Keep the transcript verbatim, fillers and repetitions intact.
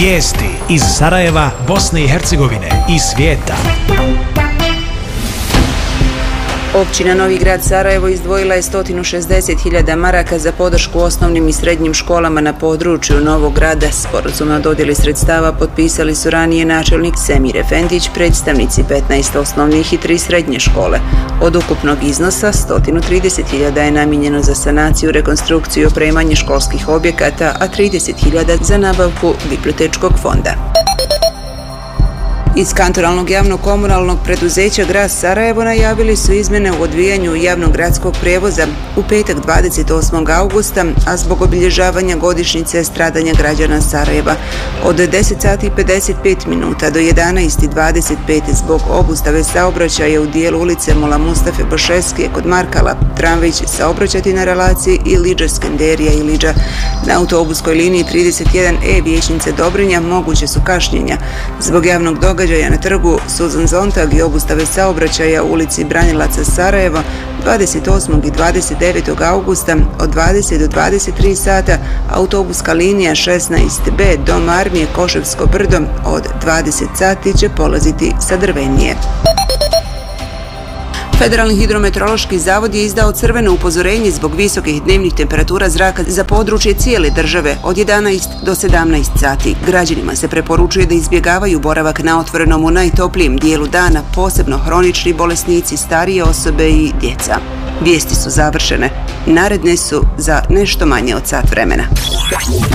Vijesti iz Sarajeva, Bosne i Hercegovine i svijeta. Općina Novi Grad Sarajevo izdvojila je sto šezdeset hiljada maraka za podršku osnovnim i srednjim školama na području Novog Grada. Sporazum o dodjeli sredstava potpisali su ranije načelnik Semir Efendić, predstavnici petnaest osnovnih i tri srednje škole. Od ukupnog iznosa sto trideset hiljada je namijenjeno za sanaciju, rekonstrukciju i opremanje školskih objekata, a trideset hiljada za nabavku bibliotečkog fonda. Iz kantonalnog javnog komunalnog preduzeća Grad Sarajevo najavili su izmjene u odvijanju javnog gradskog prijevoza u petak dvadeset osmog augusta, a zbog obilježavanja godišnjice stradanja građana Sarajeva. Od deset sati i pedeset pet minuta do jedanaest i dvadeset pet zbog obustave saobraćaja u dijelu ulice Mola Mustafe Bošeskije kod Markala, tramvaj će saobraćati na relaciji Iliđa Skenderija Iliđa. Na autobuskoj liniji trideset jedan E Vijećnice Dobrinja moguće su kašnjenja zbog javnog događaja na trgu Suzan Zontag i obustave saobraćaja u ulici Branilaca Sarajeva dvadeset osmog i dvadeset devetog augusta od dvadeset do dvadeset tri sata. Autobuska linija šesnaest B Dom Armije Koševsko Brdo od dvadeset sati će polaziti sa Drvenije. Federalni hidrometeorološki zavod je izdao crveno upozorenje zbog visokih dnevnih temperatura zraka za područje cijele države od jedanaest do sedamnaest sati. Građanima se preporučuje da izbjegavaju boravak na otvorenom u najtoplijem dijelu dana, posebno hronični bolesnici, starije osobe i djeca. Vijesti su završene. Naredne su za nešto manje od sat vremena.